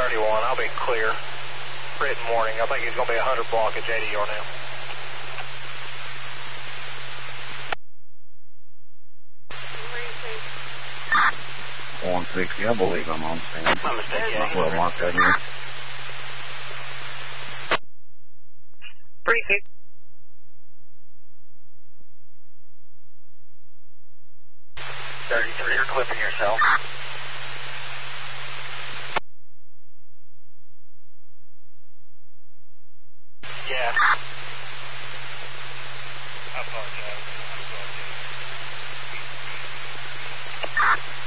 31. I'll be clear. Written warning. I think he's going to be 100 blockage 80 yard now. 160, I believe I'm on stand. My mistake, yeah. Well, mark that here. 36. You're clipping yourself. Yeah. I apologize.